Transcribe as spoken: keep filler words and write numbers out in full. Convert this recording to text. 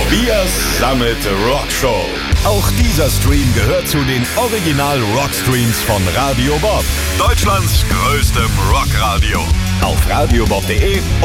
Tobias Summit Rockshow. Auch dieser Stream gehört zu den Original Rockstreams von Radio Bob. Deutschlands größtem Rockradio. Auf radiobob punkt de